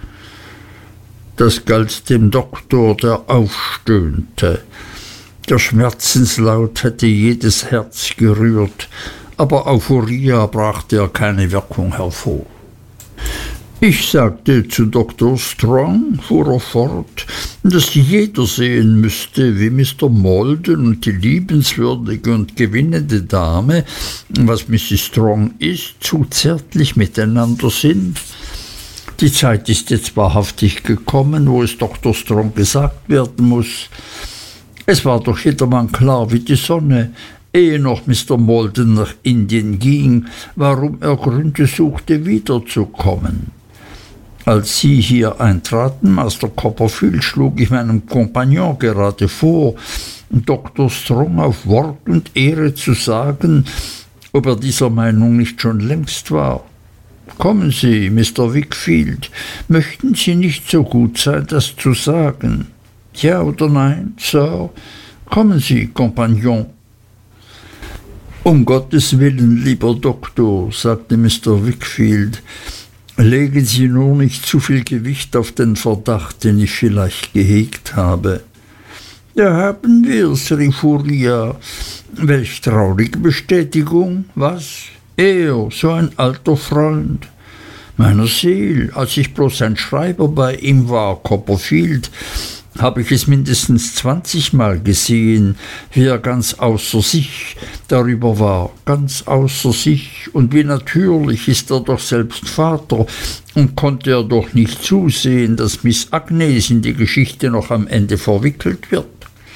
Das galt dem Doktor, der aufstöhnte. Der Schmerzenslaut hätte jedes Herz gerührt, aber auf Uriah brachte er keine Wirkung hervor. »Ich sagte zu Dr. Strong«, fuhr er fort, »dass jeder sehen müsste, wie Mr. Maldon und die liebenswürdige und gewinnende Dame, was Mrs. Strong ist, zu zärtlich miteinander sind. Die Zeit ist jetzt wahrhaftig gekommen, wo es Dr. Strong gesagt werden muss. Es war doch jedermann klar wie die Sonne, ehe noch Mr. Maldon nach Indien ging, warum er Gründe suchte, wiederzukommen. Als Sie hier eintraten, Master Copperfield, schlug ich meinem Kompagnon gerade vor, Dr. Strong auf Wort und Ehre zu sagen, ob er dieser Meinung nicht schon längst war. Kommen Sie, Mr. Wickfield, möchten Sie nicht so gut sein, das zu sagen? Ja oder nein, Sir? Kommen Sie, Kompagnon.« »Um Gottes Willen, lieber Doktor«, sagte Mr. Wickfield, »legen Sie nur nicht zu viel Gewicht auf den Verdacht, den ich vielleicht gehegt habe.« »Da haben wir's«, rief Uriah. »Welch traurige Bestätigung, was? Er, so ein alter Freund. Meiner Seel, als ich bloß ein Schreiber bei ihm war, Copperfield, habe ich es mindestens 20-mal gesehen, wie er ganz außer sich darüber war, ganz außer sich, und wie natürlich ist er doch selbst Vater, und konnte er doch nicht zusehen, dass Miss Agnes in die Geschichte noch am Ende verwickelt wird.«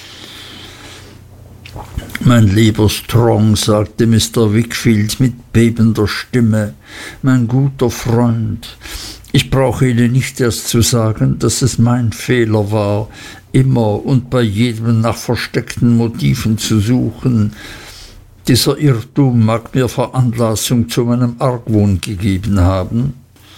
»Mein lieber Strong«, sagte Mr. Wickfield mit bebender Stimme, »mein guter Freund, ich brauche Ihnen nicht erst zu sagen, dass es mein Fehler war, immer und bei jedem nach versteckten Motiven zu suchen. Dieser Irrtum mag mir Veranlassung zu meinem Argwohn gegeben haben.«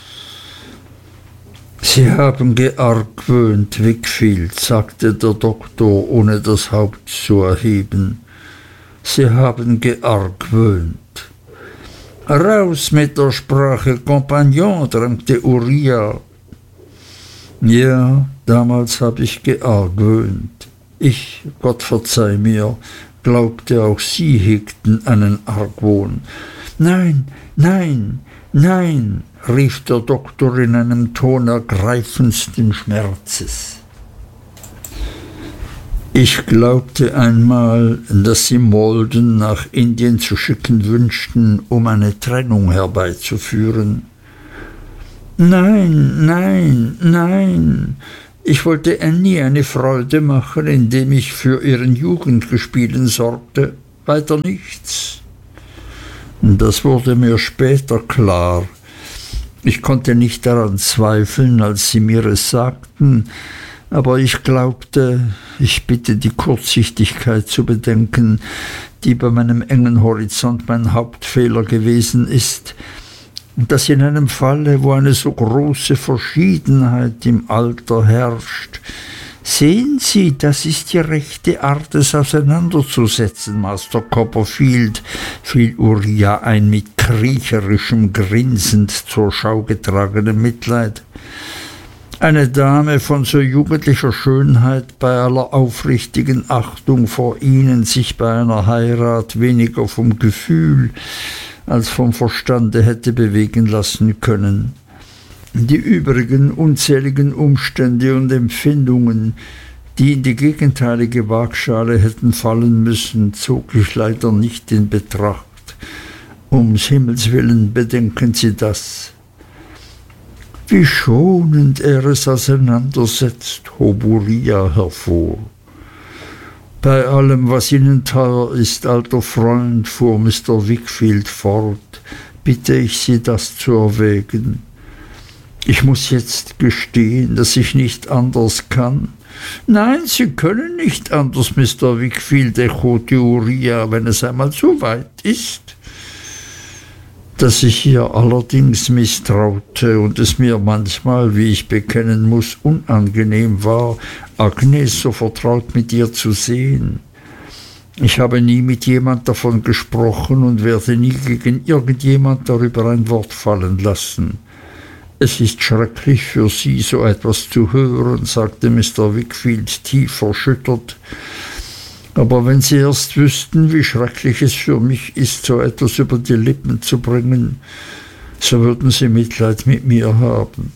»Sie haben geargwöhnt, Wickfield«, sagte der Doktor, ohne das Haupt zu erheben. »Sie haben geargwöhnt.« »Raus mit der Sprache, Kompagnon«, drängte Uriah. »Ja, damals habe ich geargwöhnt. Ich, Gott verzeih mir, glaubte, auch Sie hegten einen Argwohn.« »Nein, nein, nein«, rief der Doktor in einem Ton ergreifendsten Schmerzes. »Ich glaubte einmal, dass Sie Maldon nach Indien zu schicken wünschten, um eine Trennung herbeizuführen. Nein, nein, nein. Ich wollte Annie eine Freude machen, indem ich für ihren Jugendgespielen sorgte. Weiter nichts. Das wurde mir später klar. Ich konnte nicht daran zweifeln, als sie mir es sagten, aber ich glaubte, ich bitte die Kurzsichtigkeit zu bedenken, die bei meinem engen Horizont mein Hauptfehler gewesen ist, dass in einem Falle, wo eine so große Verschiedenheit im Alter herrscht, sehen Sie, das ist die rechte Art, es auseinanderzusetzen, Master Copperfield, fiel Uriah ein mit kriecherischem, grinsend zur Schau getragenem Mitleid. Eine Dame von so jugendlicher Schönheit, bei aller aufrichtigen Achtung vor Ihnen, sich bei einer Heirat weniger vom Gefühl als vom Verstande hätte bewegen lassen können. Die übrigen unzähligen Umstände und Empfindungen, die in die gegenteilige Waagschale hätten fallen müssen, zog ich leider nicht in Betracht. Ums Himmels willen bedenken Sie das. Wie schonend er es auseinandersetzt, hob Uriah hervor. Bei allem, was Ihnen teuer ist, alter Freund, fuhr Mr. Wickfield fort, bitte ich Sie, das zu erwägen. Ich muss jetzt gestehen, dass ich nicht anders kann. Nein, Sie können nicht anders, Mr. Wickfield, echote Uriah, wenn es einmal so weit ist. Dass ich ihr allerdings misstraute und es mir manchmal, wie ich bekennen muss, unangenehm war, Agnes so vertraut mit ihr zu sehen. Ich habe nie mit jemand davon gesprochen und werde nie gegen irgendjemand darüber ein Wort fallen lassen. Es ist schrecklich für Sie, so etwas zu hören, sagte Mr. Wickfield tief erschüttert. Aber wenn Sie erst wüssten, wie schrecklich es für mich ist, so etwas über die Lippen zu bringen, so würden Sie Mitleid mit mir haben.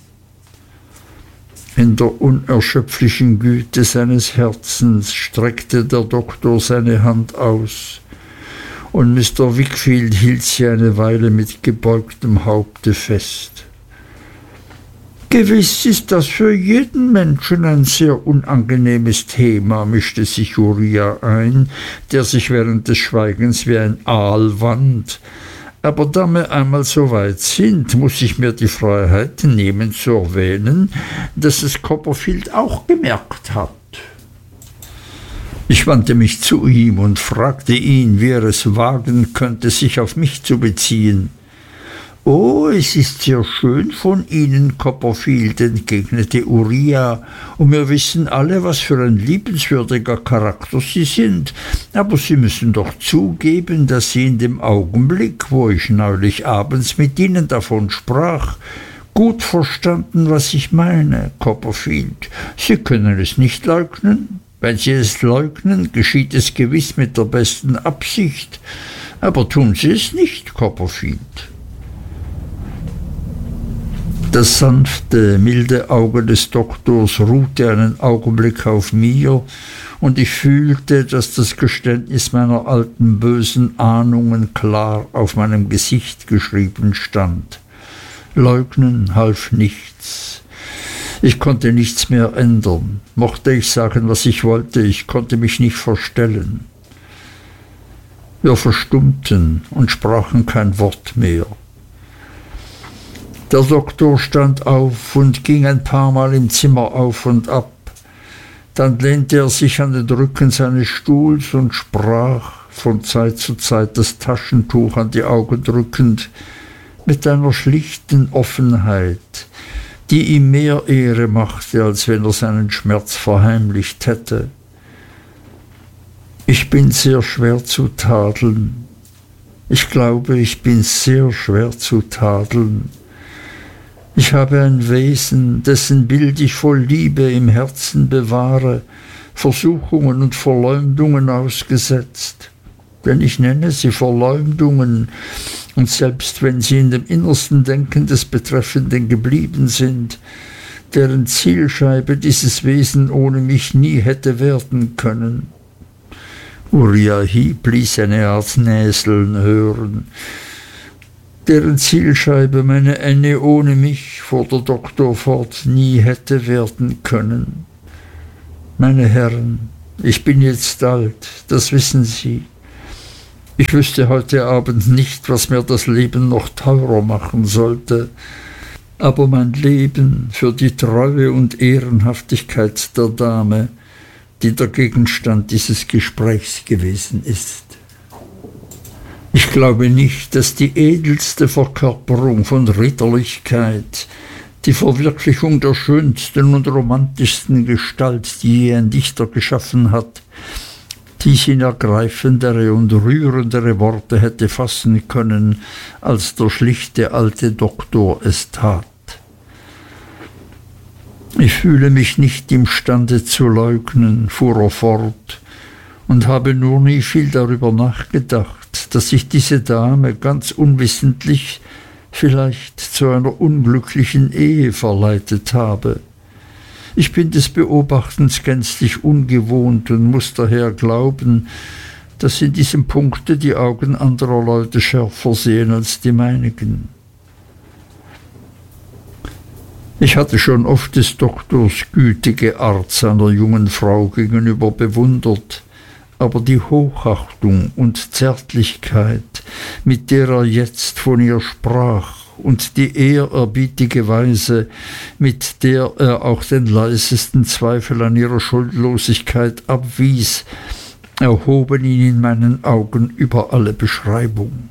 In der unerschöpflichen Güte seines Herzens streckte der Doktor seine Hand aus, und Mr. Wickfield hielt sie eine Weile mit gebeugtem Haupte fest. Gewiß ist das für jeden Menschen ein sehr unangenehmes Thema, mischte sich Uriah ein, der sich während des Schweigens wie ein Aal wand. Aber da wir einmal so weit sind, muss ich mir die Freiheit nehmen zu erwähnen, dass es Copperfield auch gemerkt hat. Ich wandte mich zu ihm und fragte ihn, wie er es wagen könnte, sich auf mich zu beziehen. »Oh, es ist sehr schön von Ihnen, Copperfield«, entgegnete Uriah, »und wir wissen alle, was für ein liebenswürdiger Charakter Sie sind, aber Sie müssen doch zugeben, dass Sie in dem Augenblick, wo ich neulich abends mit Ihnen davon sprach, gut verstanden, was ich meine, Copperfield. Sie können es nicht leugnen. Wenn Sie es leugnen, geschieht es gewiss mit der besten Absicht, aber tun Sie es nicht, Copperfield.« Das sanfte, milde Auge des Doktors ruhte einen Augenblick auf mir, und ich fühlte, dass das Geständnis meiner alten bösen Ahnungen klar auf meinem Gesicht geschrieben stand. Leugnen half nichts. Ich konnte nichts mehr ändern. Mochte ich sagen, was ich wollte, ich konnte mich nicht verstellen. Wir verstummten und sprachen kein Wort mehr. Der Doktor stand auf und ging ein paar Mal im Zimmer auf und ab. Dann lehnte er sich an den Rücken seines Stuhls und sprach, von Zeit zu Zeit das Taschentuch an die Augen drückend, mit einer schlichten Offenheit, die ihm mehr Ehre machte, als wenn er seinen Schmerz verheimlicht hätte. Ich bin sehr schwer zu tadeln. Ich glaube, ich bin sehr schwer zu tadeln. Ich habe ein Wesen, dessen Bild ich voll Liebe im Herzen bewahre, Versuchungen und Verleumdungen ausgesetzt. Denn ich nenne sie Verleumdungen, und selbst wenn sie in dem innersten Denken des Betreffenden geblieben sind, deren Zielscheibe dieses Wesen ohne mich nie hätte werden können. Uriah Heep ließ eine Art Näseln hören. deren Zielscheibe meine Annie ohne mich, fuhr der Doktor fort, nie hätte werden können. Meine Herren, ich bin jetzt alt, das wissen Sie. Ich wüsste heute Abend nicht, was mir das Leben noch teurer machen sollte. Aber mein Leben für die Treue und Ehrenhaftigkeit der Dame, die der Gegenstand dieses Gesprächs gewesen ist. Ich glaube nicht, dass die edelste Verkörperung von Ritterlichkeit, die Verwirklichung der schönsten und romantischsten Gestalt, die je ein Dichter geschaffen hat, dies in ergreifendere und rührendere Worte hätte fassen können, als der schlichte alte Doktor es tat. Ich fühle mich nicht imstande zu leugnen, fuhr er fort, und habe nur nie viel darüber nachgedacht, dass ich diese Dame ganz unwissentlich vielleicht zu einer unglücklichen Ehe verleitet habe. Ich bin des Beobachtens gänzlich ungewohnt und muss daher glauben, dass in diesem Punkte die Augen anderer Leute schärfer sehen als die meinigen. Ich hatte schon oft des Doktors gütige Art seiner jungen Frau gegenüber bewundert, aber die Hochachtung und Zärtlichkeit, mit der er jetzt von ihr sprach, und die ehrerbietige Weise, mit der er auch den leisesten Zweifel an ihrer Schuldlosigkeit abwies, erhoben ihn in meinen Augen über alle Beschreibung.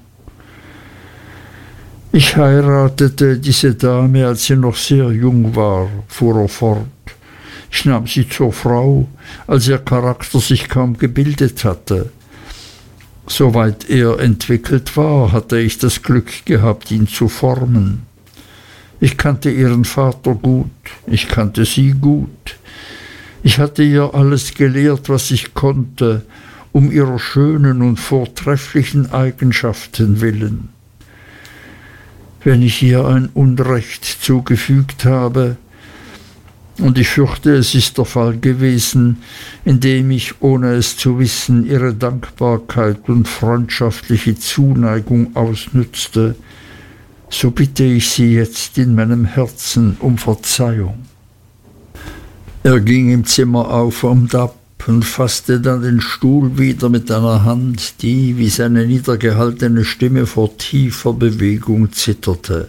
Ich heiratete diese Dame, als sie noch sehr jung war, fuhr er fort. Ich nahm sie zur Frau, als ihr Charakter sich kaum gebildet hatte. Soweit er entwickelt war, hatte ich das Glück gehabt, ihn zu formen. Ich kannte ihren Vater gut, ich kannte sie gut. Ich hatte ihr alles gelehrt, was ich konnte, um ihrer schönen und vortrefflichen Eigenschaften willen. Wenn ich ihr ein Unrecht zugefügt habe, und ich fürchte, es ist der Fall gewesen, indem ich, ohne es zu wissen, ihre Dankbarkeit und freundschaftliche Zuneigung ausnützte, so bitte ich Sie jetzt in meinem Herzen um Verzeihung. Er ging im Zimmer auf und ab und fasste dann den Stuhl wieder mit einer Hand, die, wie seine niedergehaltene Stimme, vor tiefer Bewegung zitterte.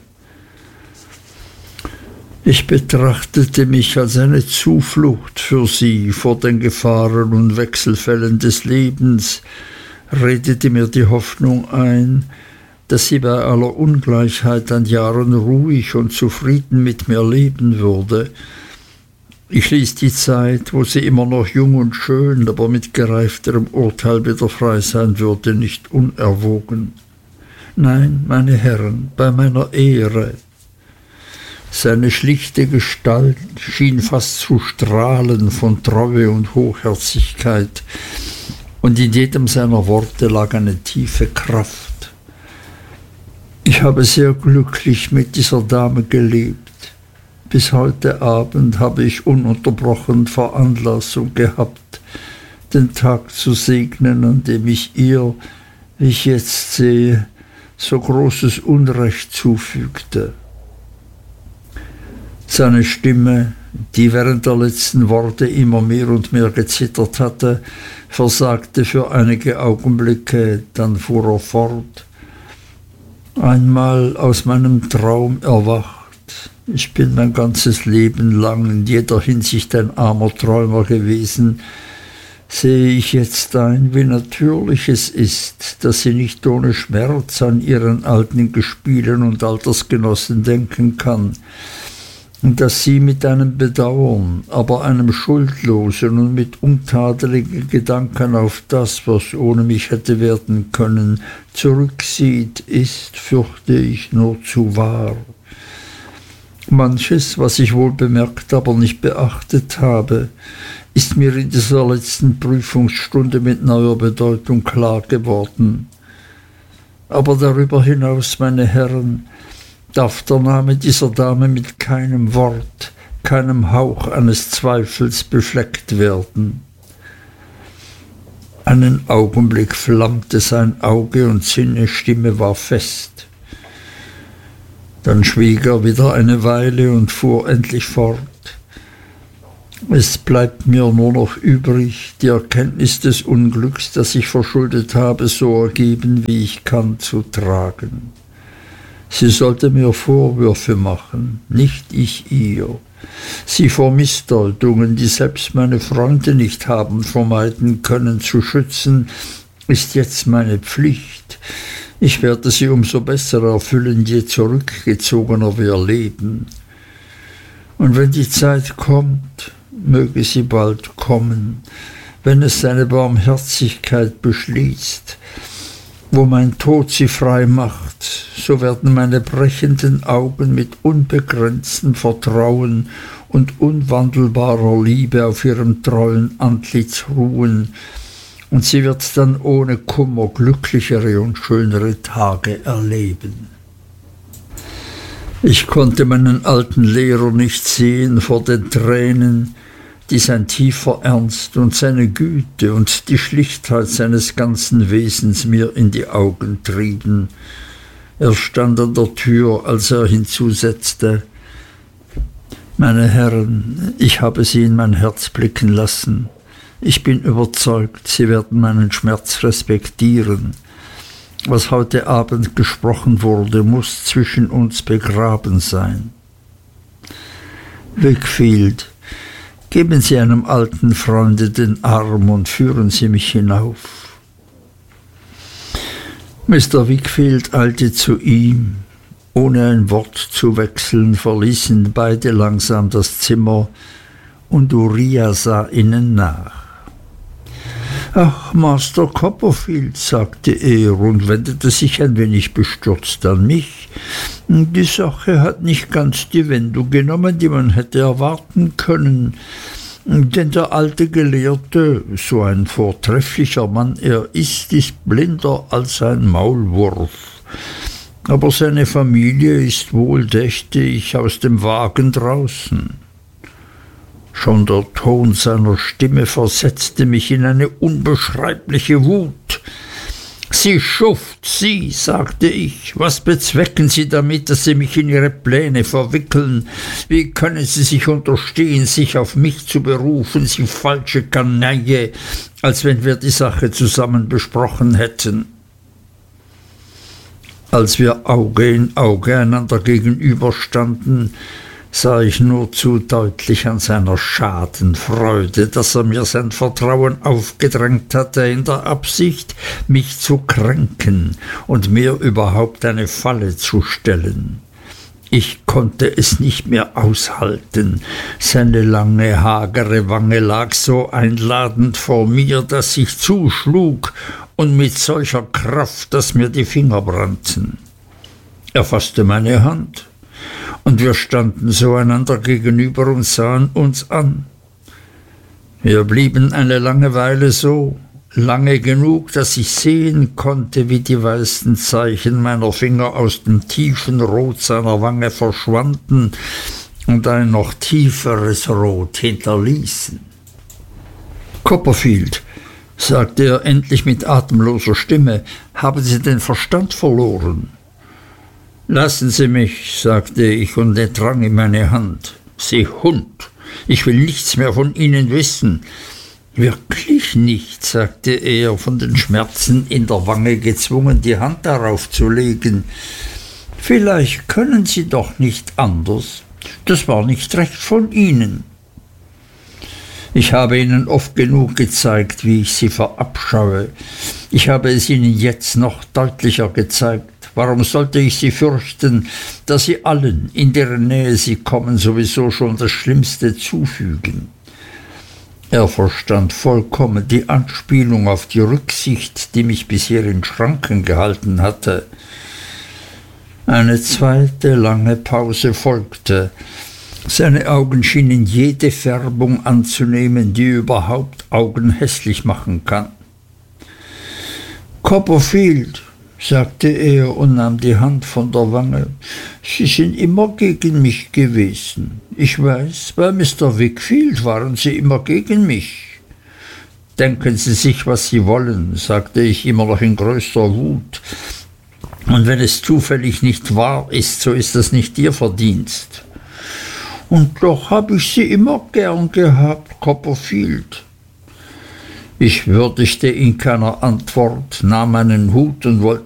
Ich betrachtete mich als eine Zuflucht für sie vor den Gefahren und Wechselfällen des Lebens, redete mir die Hoffnung ein, dass sie bei aller Ungleichheit an Jahren ruhig und zufrieden mit mir leben würde. Ich ließ die Zeit, wo sie immer noch jung und schön, aber mit gereifterem Urteil wieder frei sein würde, nicht unerwogen. Nein, meine Herren, bei meiner Ehre. Seine schlichte Gestalt schien fast zu strahlen von Treue und Hochherzigkeit, und in jedem seiner Worte lag eine tiefe Kraft. Ich habe sehr glücklich mit dieser Dame gelebt. Bis heute Abend habe ich ununterbrochen Veranlassung gehabt, den Tag zu segnen, an dem ich ihr, wie ich jetzt sehe, so großes Unrecht zufügte. Seine Stimme, die während der letzten Worte immer mehr und mehr gezittert hatte, versagte für einige Augenblicke, dann fuhr er fort. Einmal aus meinem Traum erwacht, ich bin mein ganzes Leben lang in jeder Hinsicht ein armer Träumer gewesen, sehe ich jetzt ein, wie natürlich es ist, dass sie nicht ohne Schmerz an ihren alten Gespielen und Altersgenossen denken kann, und dass sie mit einem Bedauern, aber einem schuldlosen und mit untadeligen Gedanken auf das, was ohne mich hätte werden können, zurücksieht, ist, fürchte ich, nur zu wahr. Manches, was ich wohl bemerkt, aber nicht beachtet habe, ist mir in dieser letzten Prüfungsstunde mit neuer Bedeutung klar geworden. Aber darüber hinaus, meine Herren, darf der Name dieser Dame mit keinem Wort, keinem Hauch eines Zweifels befleckt werden. Einen Augenblick flammte sein Auge und seine Stimme war fest. Dann schwieg er wieder eine Weile und fuhr endlich fort. Es bleibt mir nur noch übrig, die Erkenntnis des Unglücks, das ich verschuldet habe, so ergeben wie ich kann, zu tragen. Sie sollte mir Vorwürfe machen, nicht ich ihr. Sie vor Missdeutungen, die selbst meine Freunde nicht haben vermeiden können, zu schützen, ist jetzt meine Pflicht. Ich werde sie umso besser erfüllen, je zurückgezogener wir leben. Und wenn die Zeit kommt, möge sie bald kommen, wenn es seine Barmherzigkeit beschließt, wo mein Tod sie frei macht, so werden meine brechenden Augen mit unbegrenztem Vertrauen und unwandelbarer Liebe auf ihrem treuen Antlitz ruhen, und sie wird dann ohne Kummer glücklichere und schönere Tage erleben. Ich konnte meinen alten Lehrer nicht sehen vor den Tränen, die sein tiefer Ernst und seine Güte und die Schlichtheit seines ganzen Wesens mir in die Augen trieben. Er stand an der Tür, als er hinzusetzte: Meine Herren, ich habe Sie in mein Herz blicken lassen. Ich bin überzeugt, Sie werden meinen Schmerz respektieren. Was heute Abend gesprochen wurde, muss zwischen uns begraben sein. Wickfield, geben Sie einem alten Freunde den Arm und führen Sie mich hinauf. Mr. Wickfield eilte zu ihm. Ohne ein Wort zu wechseln, verließen beide langsam das Zimmer, und Uriah sah ihnen nach. »Ach, Master Copperfield«, sagte er und wendete sich ein wenig bestürzt an mich, »die Sache hat nicht ganz die Wendung genommen, die man hätte erwarten können, denn der alte Gelehrte, so ein vortrefflicher Mann er ist blinder als ein Maulwurf. Aber seine Familie ist wohl, dächte ich, aus dem Wagen draußen.« Schon der Ton seiner Stimme versetzte mich in eine unbeschreibliche Wut. »Sie Schuft, Sie«, sagte ich, »was bezwecken Sie damit, dass Sie mich in Ihre Pläne verwickeln? Wie können Sie sich unterstehen, sich auf mich zu berufen, Sie falsche Kanaille, als wenn wir die Sache zusammen besprochen hätten?« Als wir Auge in Auge einander gegenüberstanden, sah ich nur zu deutlich an seiner Schadenfreude, dass er mir sein Vertrauen aufgedrängt hatte, in der Absicht, mich zu kränken und mir überhaupt eine Falle zu stellen. Ich konnte es nicht mehr aushalten. Seine lange, hagere Wange lag so einladend vor mir, dass ich zuschlug, und mit solcher Kraft, dass mir die Finger brannten. Er fasste meine Hand, und wir standen so einander gegenüber und sahen uns an. Wir blieben eine lange Weile so, lange genug, dass ich sehen konnte, wie die weißen Zeichen meiner Finger aus dem tiefen Rot seiner Wange verschwanden und ein noch tieferes Rot hinterließen. »Copperfield«, sagte er endlich mit atemloser Stimme, »haben Sie den Verstand verloren?« »Lassen Sie mich«, sagte ich und entrang ihm meine Hand. »Sie Hund, ich will nichts mehr von Ihnen wissen.« »Wirklich nicht«, sagte er, von den Schmerzen in der Wange gezwungen, die Hand darauf zu legen. »Vielleicht können Sie doch nicht anders. Das war nicht recht von Ihnen.« Ich habe Ihnen oft genug gezeigt, wie ich Sie verabscheue. Ich habe es Ihnen jetzt noch deutlicher gezeigt. Warum sollte ich Sie fürchten, da Sie allen, in deren Nähe Sie kommen, sowieso schon das Schlimmste zufügen? Er verstand vollkommen die Anspielung auf die Rücksicht, die mich bisher in Schranken gehalten hatte. Eine zweite lange Pause folgte. Seine Augen schienen jede Färbung anzunehmen, die überhaupt Augen hässlich machen kann. »Copperfield«, sagte er und nahm die Hand von der Wange, »Sie sind immer gegen mich gewesen. Ich weiß, bei Mr. Wickfield waren Sie immer gegen mich.« »Denken Sie sich, was Sie wollen«, sagte ich immer noch in größter Wut. Und wenn es zufällig nicht wahr ist, so ist das nicht Ihr Verdienst. Und doch habe ich Sie immer gern gehabt, Copperfield. Ich würdigte ihn keiner Antwort, nahm meinen Hut und wollte